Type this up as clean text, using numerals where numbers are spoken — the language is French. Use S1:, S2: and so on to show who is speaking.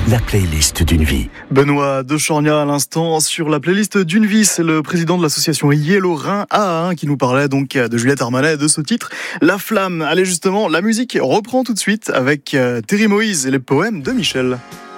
S1: la playlist d'une vie.
S2: Benoît de Chornia à l'instant sur la playlist d'une vie. C'est le président de l'association Yellow Rhin A1 qui nous parlait donc de Juliette Armanet et de ce titre, La Flamme. Allez justement, la musique reprend tout de suite avec Terry Moïse et les poèmes de Michel.